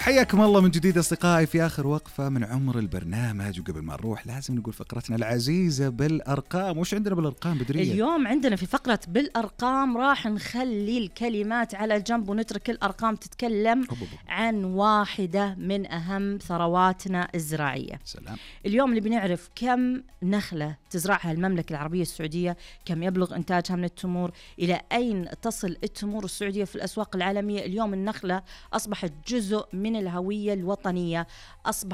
حياكم الله من جديد أصدقائي في آخر وقفة من عمر البرنامج. وقبل ما نروح لازم نقول فقرتنا العزيزة بالأرقام. وش عندنا بالأرقام بدرية؟ اليوم عندنا في فقرة بالأرقام راح نخلي الكلمات على جنب ونترك الأرقام تتكلم عن واحدة من أهم ثرواتنا الزراعية. سلام. اليوم اللي بنعرف كم نخلة تزرعها المملكة العربية السعودية، كم يبلغ إنتاجها من التمور، إلى أين تصل التمور السعودية في الأسواق العالمية. اليوم النخلة أصبحت جزء من الهوية الوطنية، أصبح